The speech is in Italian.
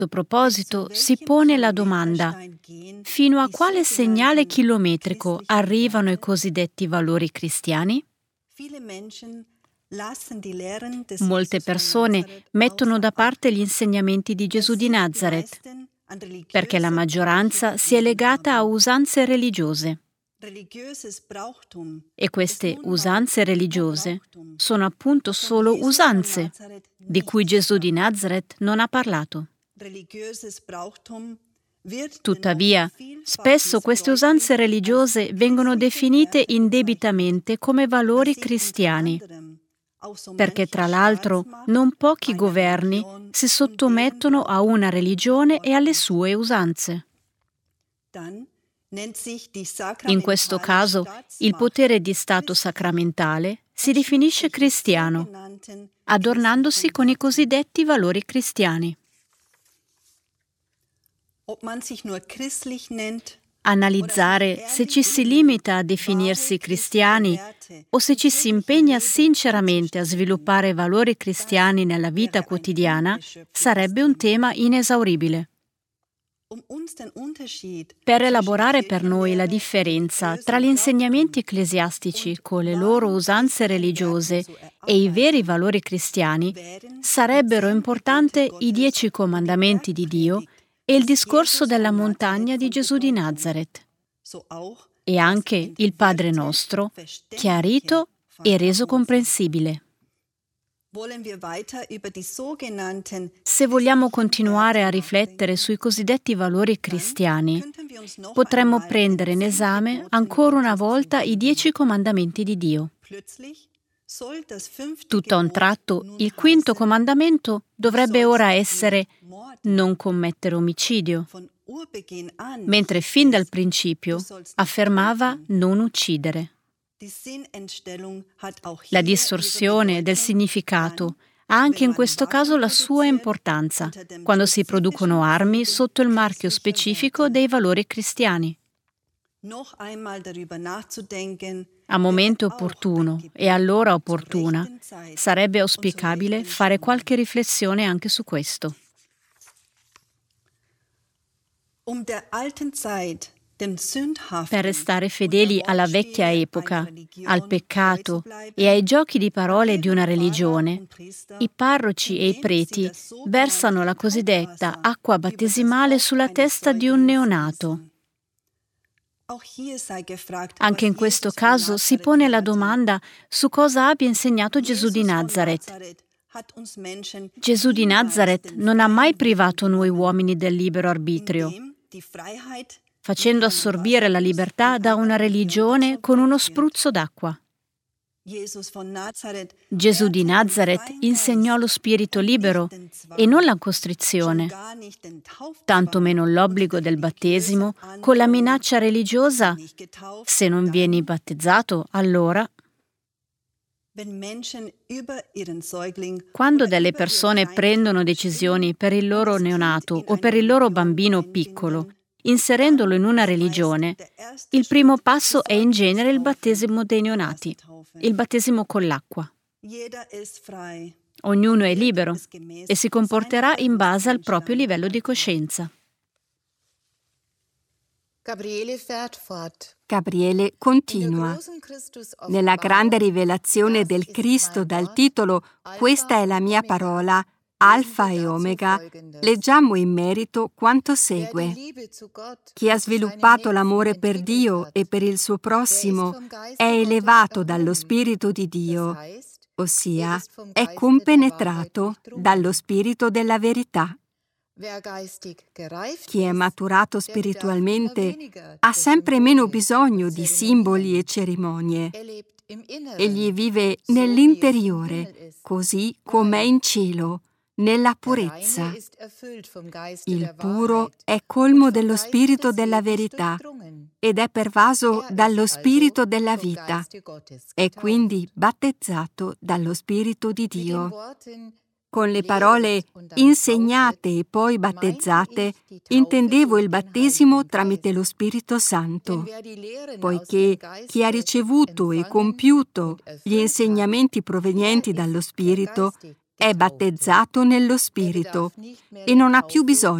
proposito, si pone la domanda: fino a quale segnale chilometrico arrivano i cosiddetti valori cristiani? Molte persone mettono da parte gli insegnamenti di Gesù di Nazaret, perché la maggioranza si è legata a usanze religiose. E queste usanze religiose sono appunto solo usanze, di cui Gesù di Nazaret non ha parlato. Tuttavia, spesso queste usanze religiose vengono definite indebitamente come valori cristiani, perché tra l'altro non pochi governi si sottomettono a una religione e alle sue usanze. In questo caso, il potere di Stato sacramentale si definisce cristiano, adornandosi con i cosiddetti valori cristiani. Analizzare se ci si limita a definirsi cristiani o se ci si impegna sinceramente a sviluppare valori cristiani nella vita quotidiana sarebbe un tema inesauribile. Per elaborare per noi la differenza tra gli insegnamenti ecclesiastici con le loro usanze religiose e i veri valori cristiani, sarebbero importanti i 10 comandamenti di Dio e il discorso della montagna di Gesù di Nazaret, e anche il Padre Nostro, chiarito e reso comprensibile. Se vogliamo continuare a riflettere sui cosiddetti valori cristiani, potremmo prendere in esame ancora una volta i 10 comandamenti di Dio. Tutto a un tratto, il 5° comandamento dovrebbe ora essere non commettere omicidio, mentre fin dal principio affermava non uccidere. La distorsione del significato ha anche in questo caso la sua importanza, quando si producono armi sotto il marchio specifico dei valori cristiani. A momento opportuno e all'ora opportuna sarebbe auspicabile fare qualche riflessione anche su questo. Per restare fedeli alla vecchia epoca, al peccato e ai giochi di parole di una religione, i parroci e i preti versano la cosiddetta acqua battesimale sulla testa di un neonato. Anche in questo caso si pone la domanda su cosa abbia insegnato Gesù di Nazaret. Gesù di Nazaret non ha mai privato noi uomini del libero arbitrio, facendo assorbire la libertà da una religione con uno spruzzo d'acqua. Gesù di Nazaret insegnò lo spirito libero e non la costrizione, tanto meno l'obbligo del battesimo con la minaccia religiosa: se non vieni battezzato, allora. Quando delle persone prendono decisioni per il loro neonato o per il loro bambino piccolo, inserendolo in una religione, il primo passo è in genere il battesimo dei neonati, il battesimo con l'acqua. Ognuno è libero e si comporterà in base al proprio livello di coscienza. Gabriele continua. Nella grande rivelazione del Cristo dal titolo "Questa è la mia parola", Alfa e Omega, leggiamo in merito quanto segue. Chi ha sviluppato l'amore per Dio e per il suo prossimo è elevato dallo Spirito di Dio, ossia è compenetrato dallo Spirito della verità. Chi è maturato spiritualmente ha sempre meno bisogno di simboli e cerimonie. Egli vive nell'interiore, così come è in cielo, nella purezza. Il puro è colmo dello Spirito della verità ed è pervaso dallo Spirito della vita. È quindi battezzato dallo Spirito di Dio. Con le parole insegnate e poi battezzate, intendevo il battesimo tramite lo Spirito Santo, poiché chi ha ricevuto e compiuto gli insegnamenti provenienti dallo Spirito è battezzato nello Spirito e non ha più bisogno